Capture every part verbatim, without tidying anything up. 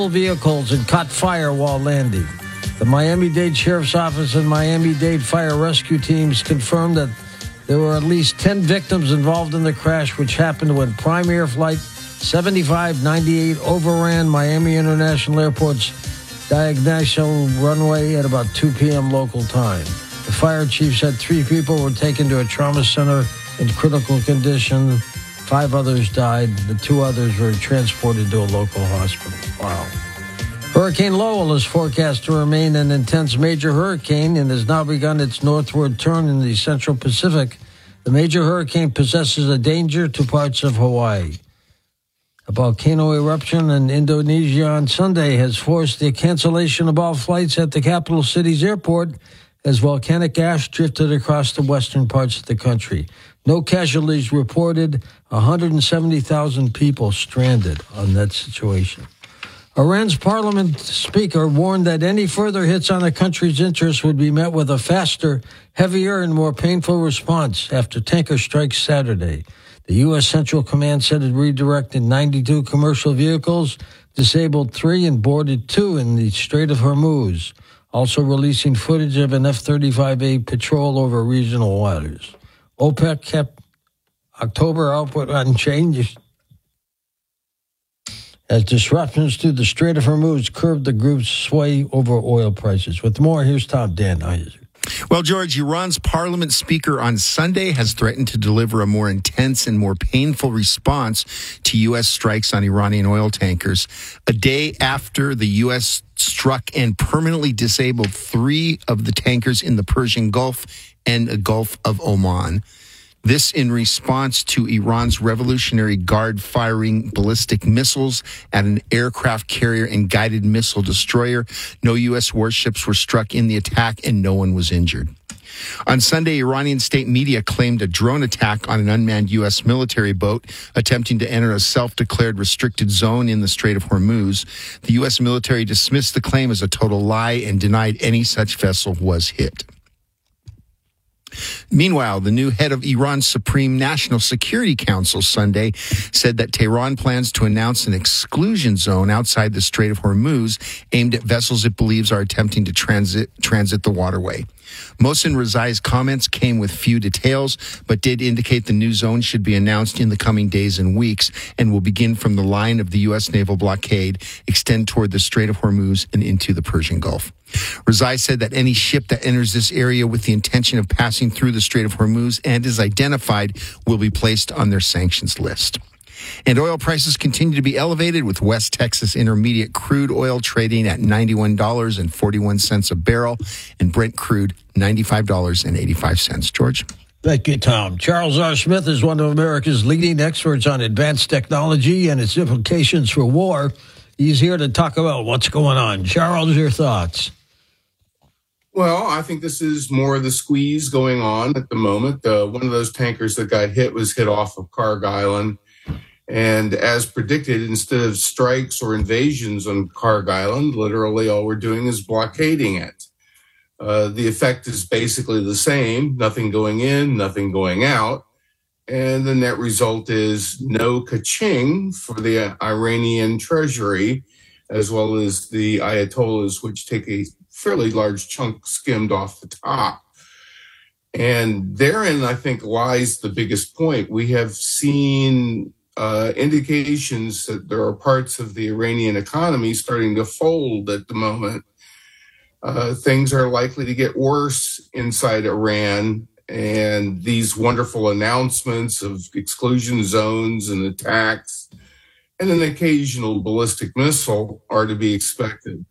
vehicles and caught fire while landing. The Miami-Dade Sheriff's Office and Miami-Dade Fire Rescue teams confirmed that there were at least ten victims involved in the crash, which happened when Prime Air Flight seventy-five ninety-eight overran Miami International Airport's Diagonal runway at about two p.m. local time. The fire chief said three people were taken to a trauma center in critical condition. Five others died. The two others were transported to a local hospital. Wow. Hurricane Lowell is forecast to remain an intense major hurricane and has now begun its northward turn in the central Pacific. The major hurricane possesses a danger to parts of Hawaii. A volcano eruption in Indonesia on Sunday has forced the cancellation of all flights at the capital city's airport as volcanic ash drifted across the western parts of the country. No casualties reported, one hundred seventy thousand people stranded on that situation. Iran's parliament speaker warned that any further hits on the country's interests would be met with a faster, heavier, and more painful response after tanker strikes Saturday. The U S. Central Command said it redirected ninety-two commercial vehicles, disabled three, and boarded two in the Strait of Hormuz, also releasing footage of an F thirty-five A patrol over regional waters. OPEC kept October output unchanged as disruptions to the Strait of Hormuz curbed the group's sway over oil prices. With more, here's Tom Danheiser. Well, George, Iran's parliament speaker on Sunday has threatened to deliver a more intense and more painful response to U S strikes on Iranian oil tankers, a day after the U S struck and permanently disabled three of the tankers in the Persian Gulf and the Gulf of Oman. This in response to Iran's Revolutionary Guard firing ballistic missiles at an aircraft carrier and guided missile destroyer. No U S warships were struck in the attack and no one was injured. On Sunday, Iranian state media claimed a drone attack on an unmanned U S military boat attempting to enter a self-declared restricted zone in the Strait of Hormuz. The U S military dismissed the claim as a total lie and denied any such vessel was hit. Meanwhile, the new head of Iran's Supreme National Security Council Sunday said that Tehran plans to announce an exclusion zone outside the Strait of Hormuz aimed at vessels it believes are attempting to transit transit the waterway. Mohsen Rezai's comments came with few details, but did indicate the new zone should be announced in the coming days and weeks and will begin from the line of the U S naval blockade, extend toward the Strait of Hormuz and into the Persian Gulf. Rezai said that any ship that enters this area with the intention of passing through the Strait of Hormuz and is identified will be placed on their sanctions list. And oil prices continue to be elevated, with West Texas Intermediate crude oil trading at ninety-one dollars and forty-one cents a barrel and Brent crude ninety-five dollars and eighty-five cents. George? Thank you, Tom. Charles R. Smith is one of America's leading experts on advanced technology and its implications for war. He's here to talk about what's going on. Charles, your thoughts? Well, I think this is more of the squeeze going on at the moment. Uh, one of those tankers that got hit was hit off of Carg Island. And as predicted, instead of strikes or invasions on Carg Island, literally all we're doing is blockading it. Uh, the effect is basically the same, nothing going in, nothing going out. And the net result is no ka-ching for the Iranian treasury, as well as the Ayatollahs, which take a fairly large chunk skimmed off the top. And therein, I think, lies the biggest point. We have seen uh, indications that there are parts of the Iranian economy starting to fold at the moment. Uh, things are likely to get worse inside Iran, and these wonderful announcements of exclusion zones and attacks and an occasional ballistic missile are to be expected.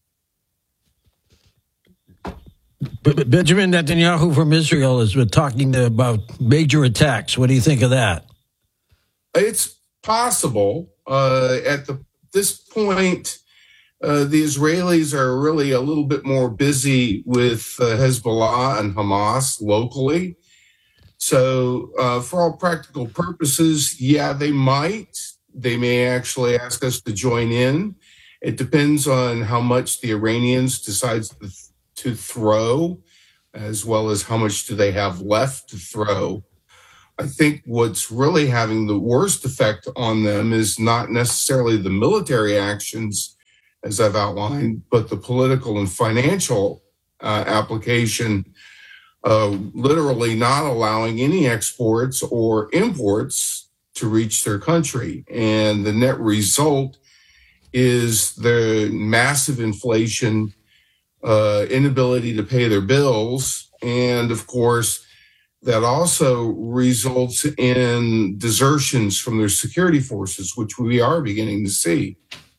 Benjamin Netanyahu from Israel has been talking about major attacks. What do you think of that? It's possible. Uh, at the, this point, uh, the Israelis are really a little bit more busy with uh, Hezbollah and Hamas locally. So uh, for all practical purposes, yeah, they might. They may actually ask us to join in. It depends on how much the Iranians decide to, to throw, as well as how much do they have left to throw. I think what's really having the worst effect on them is not necessarily the military actions as I've outlined, but the political and financial uh, application, uh, literally not allowing any exports or imports to reach their country. And the net result is the massive inflation, uh, inability to pay their bills, and of course, that also results in desertions from their security forces, which we are beginning to see.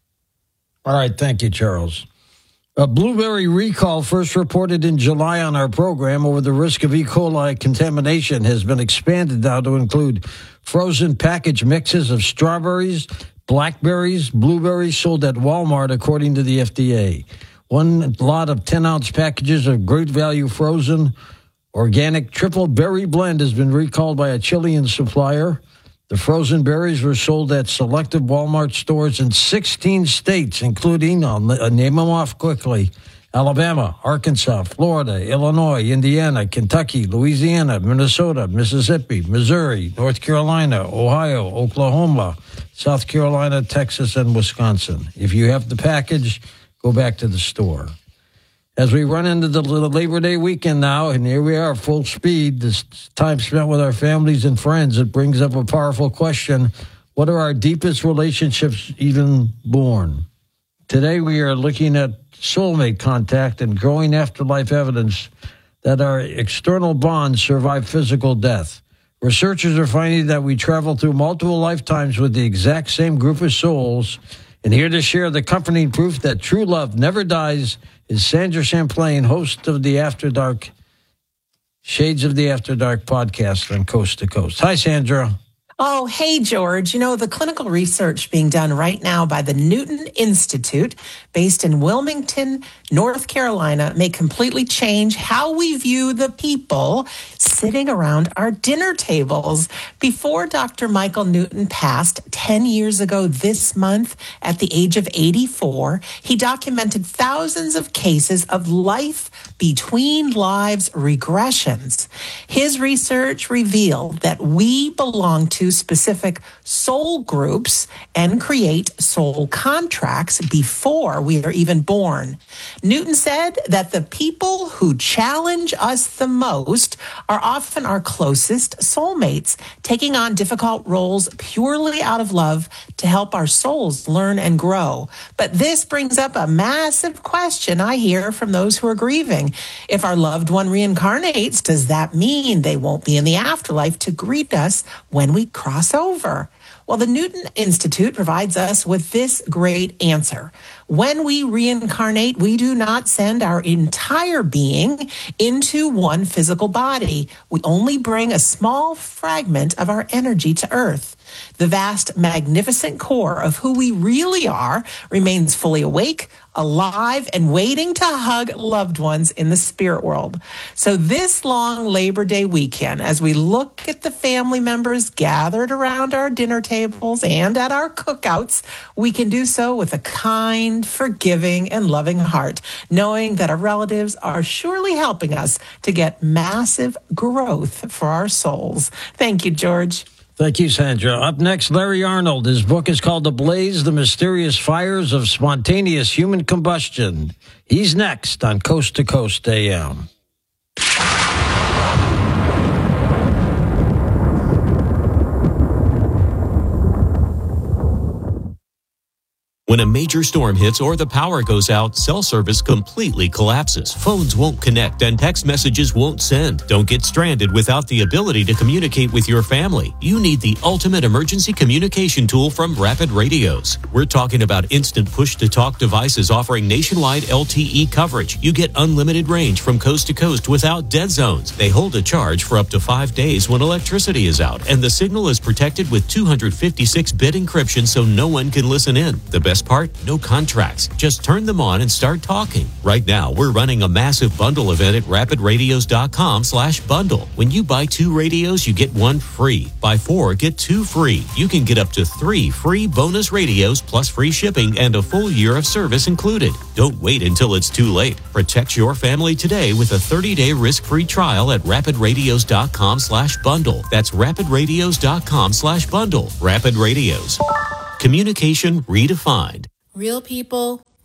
All right, thank you, Charles. A blueberry recall first reported in July on our program over the risk of E. coli contamination has been expanded now to include frozen package mixes of strawberries, blackberries, blueberries sold at Walmart, according to the F D A. One lot of ten-ounce packages of great value frozen organic triple berry blend has been recalled by a Chilean supplier. The frozen berries were sold at selective Walmart stores in sixteen states, including, I'll name them off quickly, Alabama, Arkansas, Florida, Illinois, Indiana, Kentucky, Louisiana, Minnesota, Mississippi, Missouri, North Carolina, Ohio, Oklahoma, South Carolina, Texas, and Wisconsin. If you have the package, go back to the store. As we run into the Labor Day weekend now, and here we are, full speed, this time spent with our families and friends, it brings up a powerful question. What are our deepest relationships even born? Today we are looking at soulmate contact and growing afterlife evidence that our external bonds survive physical death. Researchers are finding that we travel through multiple lifetimes with the exact same group of souls. And here to share the comforting proof that true love never dies is Sandra Champlain, host of the After Dark, Shades of the After Dark podcast on Coast to Coast. Hi, Sandra. Oh, hey, George. You know, the clinical research being done right now by the Newton Institute, based in Wilmington, North Carolina, may completely change how we view the people sitting around our dinner tables. Before Doctor Michael Newton passed ten years ago this month at the age of eighty-four, he documented thousands of cases of life between lives regressions. His research revealed that we belong to specific soul groups and create soul contracts before we are even born. Newton said that the people who challenge us the most are often our closest soulmates, taking on difficult roles purely out of love to help our souls learn and grow. But this brings up a massive question I hear from those who are grieving. If our loved one reincarnates, does that mean they won't be in the afterlife to greet us when we cross over? Well, the Newton Institute provides us with this great answer. When we reincarnate, we do not send our entire being into one physical body. We only bring a small fragment of our energy to Earth. The vast, magnificent core of who we really are remains fully awake, alive, and waiting to hug loved ones in the spirit world. So this long Labor Day weekend, as we look at the family members gathered around our dinner tables and at our cookouts, we can do so with a kind, forgiving, and loving heart, knowing that our relatives are surely helping us to get massive growth for our souls. Thank you, George. Thank you, Sandra. Up next, Larry Arnold. His book is called The Blaze, The Mysterious Fires of Spontaneous Human Combustion. He's next on Coast to Coast A M. When a major storm hits or the power goes out, cell service completely collapses. Phones won't connect and text messages won't send. Don't get stranded without the ability to communicate with your family. You need the ultimate emergency communication tool from Rapid Radios. We're talking about instant push-to-talk devices offering nationwide L T E coverage. You get unlimited range from coast to coast without dead zones. They hold a charge for up to five days when electricity is out, and the signal is protected with two fifty-six bit encryption so no one can listen in. The best part? No contracts. Just turn them on and start talking. Right now, we're running a massive bundle event at rapid radios dot com slash bundle. When you buy two radios, you get one free. Buy four, get two free. You can get up to three free bonus radios plus free shipping and a full year of service included. Don't wait until it's too late. Protect your family today with a thirty-day risk-free trial at rapid radios dot com slash bundle. That's rapid radios dot com slash bundle. Rapid Radios. Communication redefined. Real people,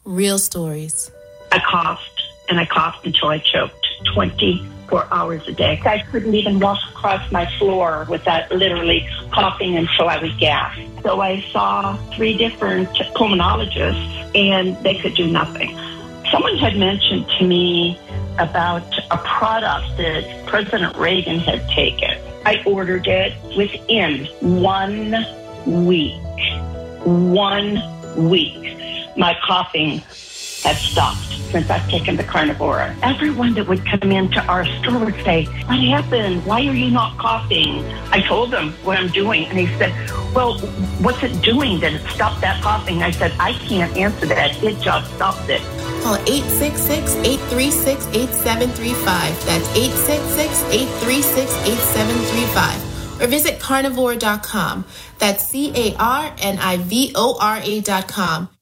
real stories. I coughed, and I coughed until I choked twenty-four hours a day. I couldn't even walk across my floor without literally coughing until I was gasped. So I saw three different pulmonologists, and they could do nothing. Someone had mentioned to me about a product that President Reagan had taken. I ordered it within one week. One week. My coughing has stopped since I've taken the Carnivora. Everyone that would come into our store would say, what happened? Why are you not coughing? I told them what I'm doing, and he said, well, what's it doing that it stopped that coughing? I said, I can't answer that. It just stopped it. Call eight six six, eight three six, eight seven three five. That's eight six six, eight three six, eight seven three five. Or visit carnivore dot com. That's C A R N I V O R A dot com.